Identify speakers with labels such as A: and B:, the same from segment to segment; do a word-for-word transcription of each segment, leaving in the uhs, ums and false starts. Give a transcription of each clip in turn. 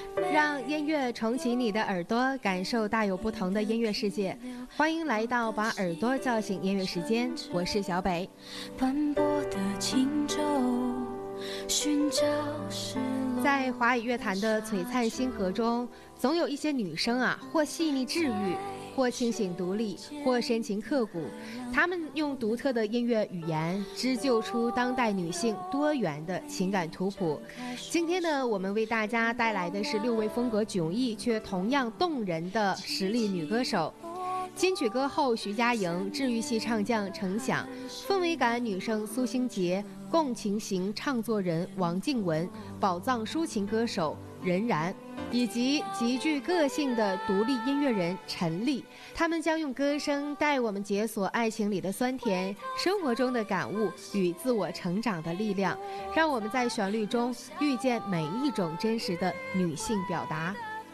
A: 让音乐重启你的耳朵，感受大有不同的音乐世界。欢迎来到把耳朵叫醒音乐时间，我是小北。在华语乐坛的璀璨星河中，总有一些女生啊，或细腻治愈，或清醒独立，或深情刻骨。她们用独特的音乐语言织就出当代女性多元的情感图谱。今天呢，我们为大家带来的是六位风格迥异却同样动人的实力女歌手。金曲歌后徐佳莹，治愈系唱将程响，氛围感女生苏星杰，共情型唱作人王静雯，宝藏抒情歌手任然，以及极具个性的独立音乐人陈粒。他们将用歌声带我们解锁爱情里的酸甜，生活中的感悟与自我成长的力量，让我们在旋律中遇见每一种真实的女性表达。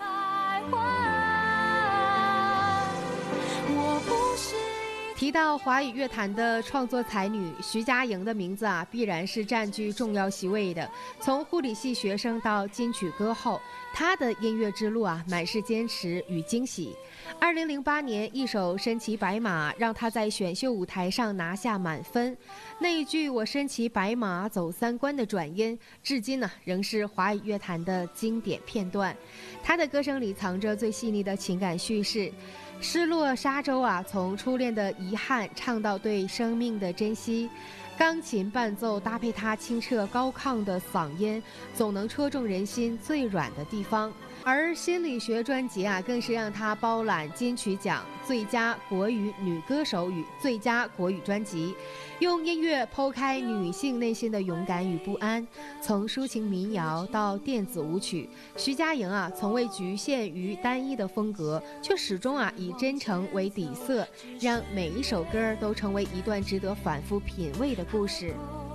A: 提到华语乐坛的创作才女，徐佳莹的名字啊，必然是占据重要席位的。从护理系学生到金曲歌后，她的音乐之路啊，满是坚持与惊喜。二零零八年，一首《身骑白马》让她在选秀舞台上拿下满分。那一句"我身骑白马走三关"的转音，至今呢，仍是华语乐坛的经典片段。她的歌声里藏着最细腻的情感叙事。失落沙洲啊，从初恋的遗憾唱到对生命的珍惜，钢琴伴奏搭配他清澈高亢的嗓音，总能戳中人心最软的地方。而心理学专辑啊，更是让他包揽金曲奖最佳国语女歌手与最佳国语专辑，用音乐剖开女性内心的勇敢与不安。从抒情民谣到电子舞曲，徐佳莹啊，从未局限于单一的风格，却始终啊以真诚为底色，让每一首歌都成为一段值得反复品味的故事。